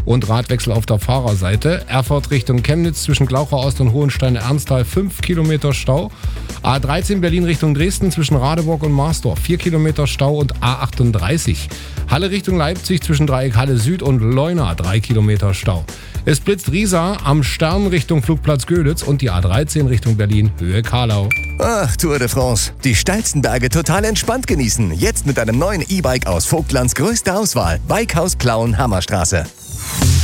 und Radwechsel auf der Fahrerseite. Erfurt Richtung Chemnitz zwischen Glauchau Ost und Hohenstein-Ernsthal 5 Kilometer Stau. A13 Berlin Richtung Dresden zwischen Radeburg und Marsdorf 4 Kilometer Stau und A38. Halle Richtung Leipzig zwischen Dreieck Halle Süd und Leuna 3 Kilometer Stau. Es blitzt Riesa am Stern Richtung Flugplatz Göditz und die A13 Richtung Berlin Höhe Karlau. Ach, Tour de France. Die steilsten Berge total entspannt genießen. Jetzt mit einem neuen E-Bike aus Vogtlands größter Auswahl. Bikehaus Plauen Hammerstraße.